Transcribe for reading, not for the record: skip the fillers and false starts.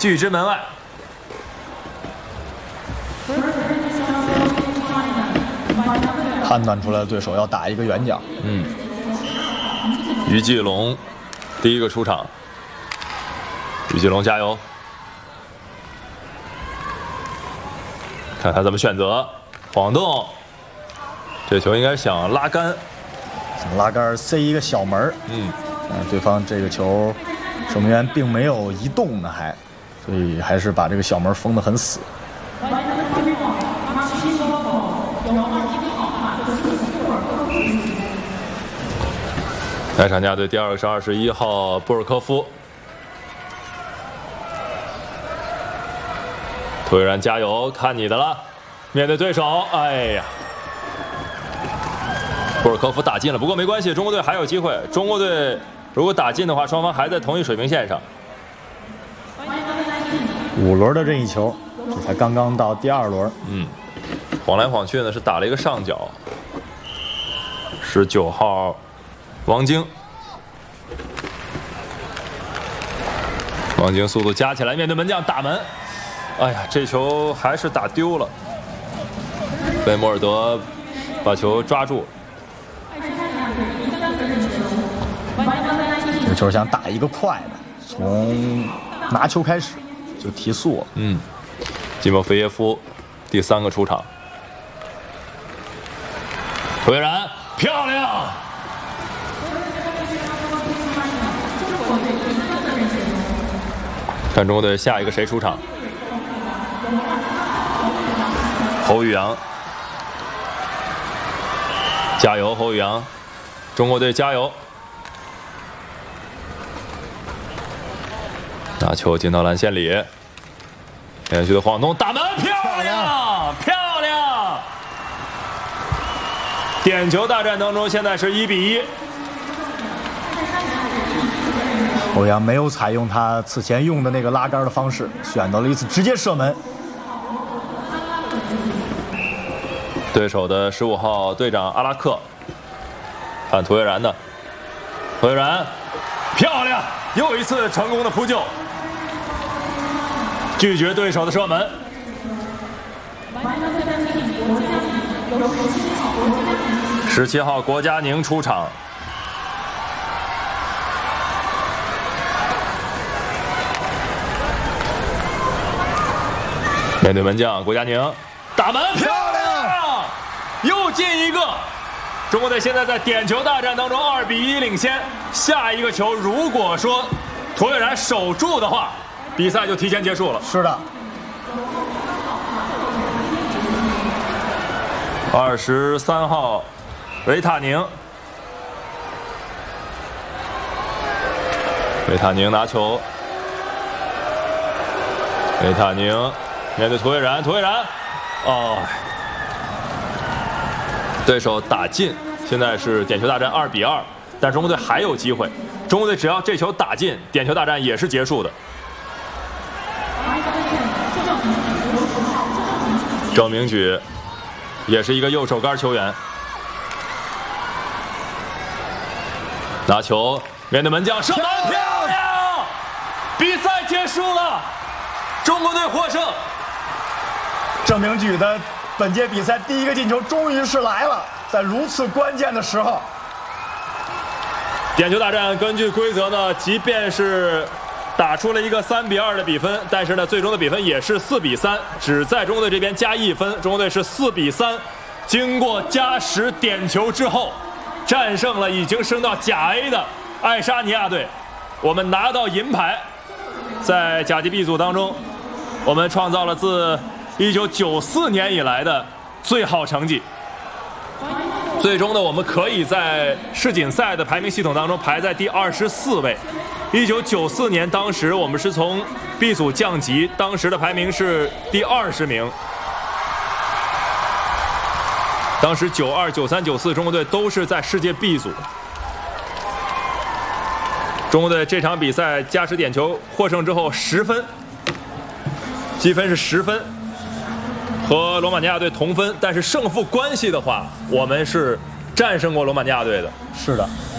拒之门外。 判断出来对手要打一个远角。 于继龙第一个出场，于继龙加油！看他怎么选择，晃动，这球应该想拉杆， 想拉杆塞一个小门儿。对方这个球守门员并没有移动呢，所以还是把这个小门封得很死。 来场家队第二个是21号布尔科夫，涂伟然加油，看你的了！面对对手，哎呀，布尔科夫打进了，不过没关系，中国队还有机会。中国队如果打进的话，双方还在同一水平线上。 5轮的任意球，这才刚刚到第2轮。 晃来晃去呢，是打了一个上角。19号王晶，王晶速度加起来，面对门将打门，哎呀，这球还是打丢了，被莫尔德把球抓住。 这个球想打一个快的，从拿球开始就提速了。 基莫菲耶夫第3个出场，涂伟然漂亮。看中国队下一个谁出场？侯宇阳，加油，侯宇阳！中国队加油！拿球进到篮线里，连续的晃动，打门，漂亮，漂亮！点球大战当中，现在是1比1。 欧阳没有采用他此前用的那个拉杆的方式，选择了一次直接射门。 对手的15号队长阿拉克，看涂伟然的，涂伟然，漂亮，又一次成功的扑救，拒绝对手的射门。17号国家宁出场。面对门将国家宁，打门漂亮，又进一个。中国队现在在点球大战当中2比1领先。下一个球如果说涂伟然守住的话，比赛就提前结束了。 是的。 23号维塔宁，维塔宁拿球，维塔宁面对涂伟然，涂伟然，对手打进，现在是点球大战2比2，但中国队还有机会。中国队只要这球打进，点球大战也是结束的。郑明举也是一个右手杆球员，拿球面对门将射门，漂亮！比赛结束了，中国队获胜。 郑明举的本届比赛第一个进球终于是来了，在如此关键的时候。 点球大战根据规则呢，即便是打出了一个3比2的比分，但是呢，最终的比分也是4比3，只在中国队这边加1分。中国队是4比3，经过加时点球之后，战胜了已经升到甲 A 的爱沙尼亚队，我们拿到银牌。在甲级 B 组当中，我们创造了自1994年以来的最好成绩。最终呢，我们可以在世锦赛的排名系统当中排在第24位。1994年，当时我们是从 B 组降级，当时的排名是第20名。当时92、93、94中国队都是在世界 B 组。中国队这场比赛加时点球获胜之后10分，积分是10分，和罗马尼亚队同分，但是胜负关系的话，我们是战胜过罗马尼亚队的。 是的。